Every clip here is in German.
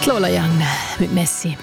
Lola Young mit Messi.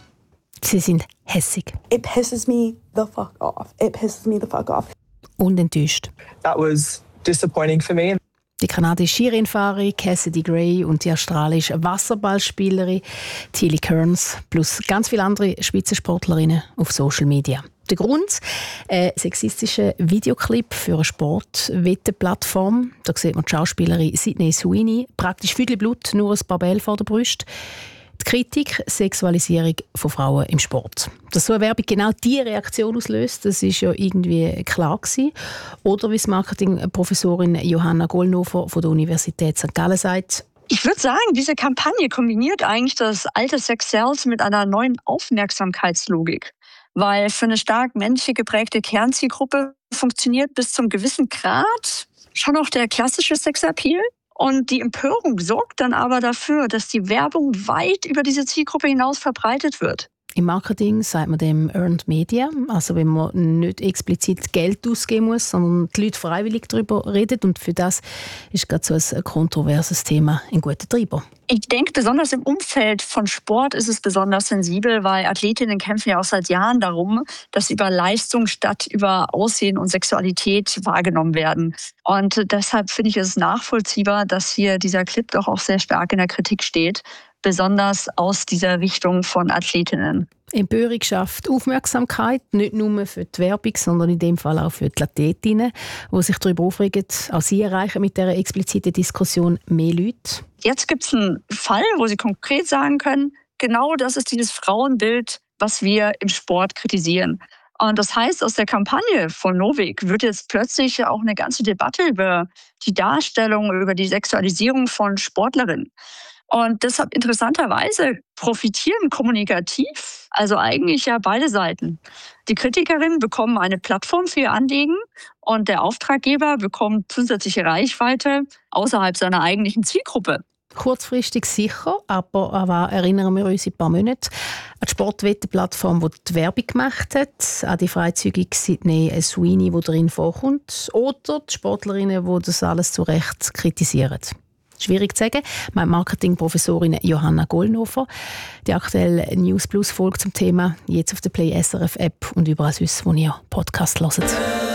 Sie sind hässig. It pisses me the fuck off. It pisses me the fuck off. Und enttäuscht. That was disappointing for me. Die kanadische Skirennfahrerin Cassidy Gray und die australische Wasserballspielerin Tilly Kearns plus ganz viele andere Spitzensportlerinnen auf Social Media. Der Grund? Ein sexistischer Videoclip für eine Sportwettenplattform. Da sieht man die Schauspielerin Sydney Sweeney, praktisch viel Blut, nur ein paar Bälle vor der Brust. Die Kritik, Sexualisierung von Frauen im Sport. Dass so eine Werbung genau diese Reaktion auslöst, das ist ja irgendwie klar gewesen. Oder wie es Marketingprofessorin Johanna Gollnofer von der Universität St. Gallen sagt: Ich würde sagen, diese Kampagne kombiniert eigentlich das alte Sex Sells mit einer neuen Aufmerksamkeitslogik. Weil für eine stark männlich geprägte Kernzielgruppe funktioniert bis zum gewissen Grad schon noch der klassische Sexappeal. Und die Empörung sorgt dann aber dafür, dass die Werbung weit über diese Zielgruppe hinaus verbreitet wird. Im Marketing sagt man dem Earned Media, also wenn man nicht explizit Geld ausgeben muss, sondern die Leute freiwillig darüber reden. Und für das ist gerade so ein kontroverses Thema ein guter Treiber. Ich denke, besonders im Umfeld von Sport ist es besonders sensibel, weil Athletinnen kämpfen ja auch seit Jahren darum, dass sie über Leistung statt über Aussehen und Sexualität wahrgenommen werden. Und deshalb finde ich es nachvollziehbar, dass hier dieser Clip doch auch sehr stark in der Kritik steht, besonders aus dieser Richtung von Athletinnen. Empörung schafft Aufmerksamkeit, nicht nur für die Werbung, sondern in dem Fall auch für die Athletinnen, die sich darüber aufregen. Auch sie erreichen mit dieser expliziten Diskussion mehr Leute. Jetzt gibt es einen Fall, wo Sie konkret sagen können, genau das ist dieses Frauenbild, was wir im Sport kritisieren. Und das heißt, aus der Kampagne von Novik wird jetzt plötzlich auch eine ganze Debatte über die Darstellung, über die Sexualisierung von Sportlerinnen. Und deshalb interessanterweise profitieren kommunikativ, also eigentlich ja beide Seiten. Die Kritikerinnen bekommen eine Plattform für ihr Anliegen und der Auftraggeber bekommt zusätzliche Reichweite außerhalb seiner eigentlichen Zielgruppe. Kurzfristig sicher, aber erinnern wir uns in ein paar Monate an die Sportwettenplattform, die die Werbung gemacht hat, an die freizügige Sydney Sweeney, die darin vorkommt, oder die Sportlerinnen, die das alles zu Recht kritisieren. Schwierig zu sagen, meine Marketingprofessorin Johanna Gollnofer. Die aktuelle News Plus Folge zum Thema jetzt auf der Play SRF App und überall sonst, wo ihr Podcast hört.